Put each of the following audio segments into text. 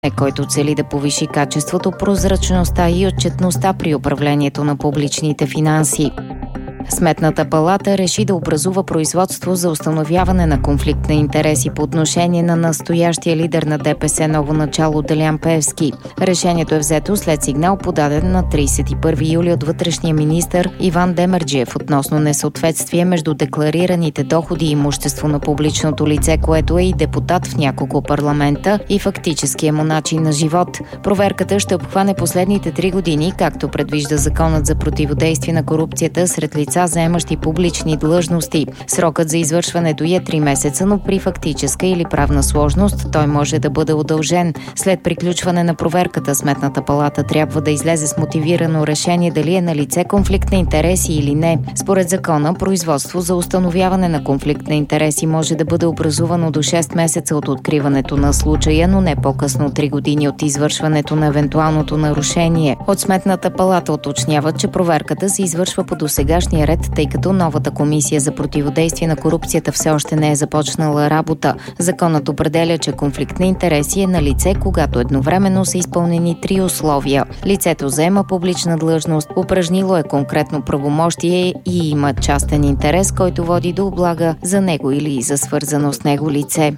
който цели да повиши качеството, прозрачността и отчетността при управлението на публичните финанси. Сметната палата реши да образува производство за установяване на конфликт на интереси по отношение на настоящия лидер на ДПС Ново начало Делян Пеевски. Решението е взето след сигнал, подаден на 31 юли от вътрешния министър Иван Демерджиев относно несъответствие между декларираните доходи и имущество на публичното лице, което е и депутат в няколко парламента, и фактическия му начин на живот. Проверката ще обхване последните 3 години, както предвижда Законът за противодействие на корупцията сред лица, заемащи публични длъжности. Срокът за извършването е 3 месеца, но при фактическа или правна сложност той може да бъде удължен. След приключване на проверката, Сметната палата трябва да излезе с мотивирано решение дали е налице конфликт на интереси или не. Според закона, производство за установяване на конфликт на интереси може да бъде образувано до 6 месеца от откриването на случая, но не по-късно от 3 години от извършването на евентуалното нарушение. От Сметната палата уточняват, че проверката се извършва по досегашния ред, тъй като новата комисия за противодействие на корупцията все още не е започнала работа. Законът определя, че конфликт на интереси е налице, когато едновременно са изпълнени 3 условия. Лицето заема публична длъжност, упражнило е конкретно правомощие и има частен интерес, който води до облага за него или за свързано с него лице.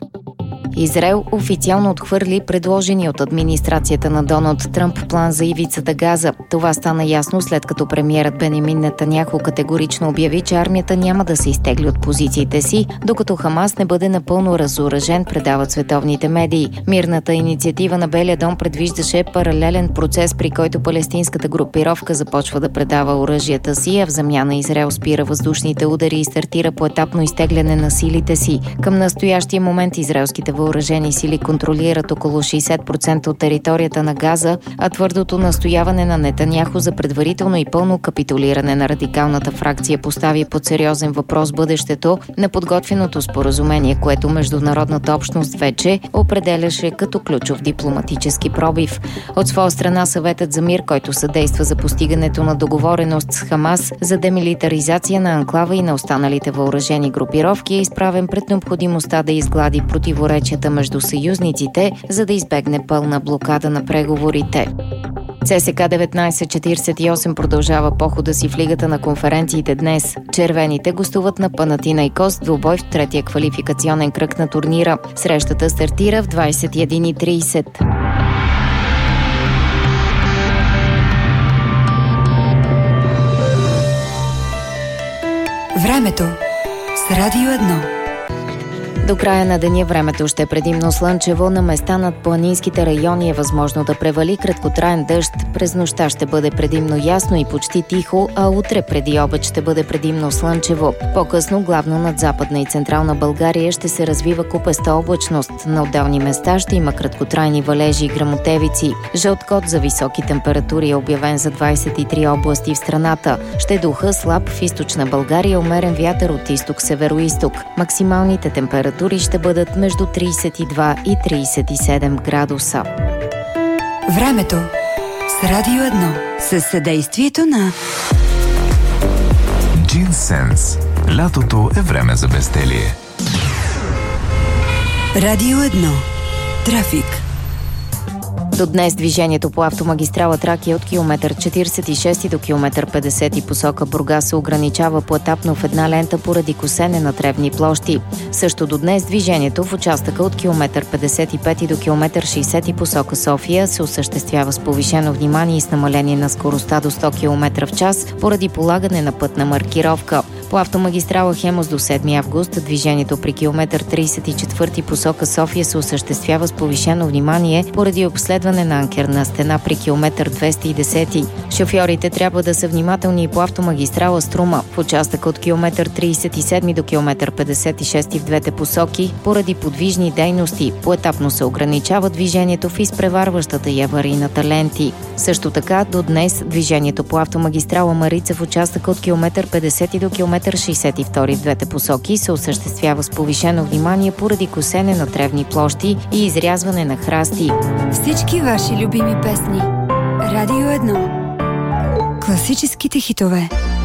Израел официално отхвърли предложения от администрацията на Доналд Тръмп план за ивицата Газа. Това стана ясно след като премиерът Бенямин Нетаняху категорично обяви, че армията няма да се изтегли от позициите си, докато Хамас не бъде напълно разоръжен, предават световните медии. Мирната инициатива на Белия дом предвиждаше паралелен процес, при който палестинската групировка започва да предава оръжията си, а в замяна Израел спира въздушните удари и стартира поетапно изтегляне на силите си. Към настоящия момент израелските въоръжени сили контролират около 60% от територията на Газа, а твърдото настояване на Нетаняху за предварително и пълно капитулиране на радикалната фракция постави под сериозен въпрос бъдещето на подготвеното споразумение, което международната общност вече определяше като ключов дипломатически пробив. От своя страна Съветът за мир, който съдейства за постигането на договореност с Хамас за демилитаризация на анклава и на останалите въоръжени групировки, е изправен пред необходимостта да изглади противоречия между съюзниците, за да избегне пълна блокада на преговорите. ЦСКА 1948 продължава похода си в Лигата на конференциите днес. Червените гостуват на Панатинайкос, двубой в третия квалификационен кръг на турнира. Срещата стартира в 21:30. Времето с Радио 1. До края на деня времето ще е предимно слънчево, на места над планинските райони е възможно да превали краткотраен дъжд. През нощта ще бъде предимно ясно и почти тихо, а утре преди обед ще бъде предимно слънчево. По-късно, главно над Западна и Централна България, ще се развива купеста облачност. На отделни места ще има краткотрайни валежи и гръмотевици. Жълт код за високи температури е обявен за 23 области в страната. Ще духа слаб в източна България, умерен вятър от изток-североизток. Максималните температури ще бъдат между 32 и 37 градуса. Времето с Радио 1 със съдействието на Джинсенс. Лятото е време за безделие. Радио 1. Трафик. До днес движението по автомагистрала Тракия от километър 46 до километър 50 посока Бургас се ограничава поетапно в една лента поради косене на тревни площи. Също до днес движението в участъка от километър 55 до километър 60 посока София се осъществява с повишено внимание и с намаление на скоростта до 100 км в час поради полагане на пътна маркировка. По автомагистрала Хемус до 7 август движението при километър 34 посока София се осъществява с повишено внимание поради обследване на анкерна стена при километър 210. Шофьорите трябва да са внимателни и по автомагистрала Струма. В участъка от километър 37 до километър 56 в двете посоки поради подвижни дейности поетапно се ограничава движението в изпреварващата и аварийната ленти. Също така до днес движението по автомагистрала Марица в участъка от километър 50 до километър 62 в двете посоки се осъществява с повишено внимание поради косене на тревни площи и изрязване на храсти. Всички ваши любими песни. Радио 1. Класическите хитове.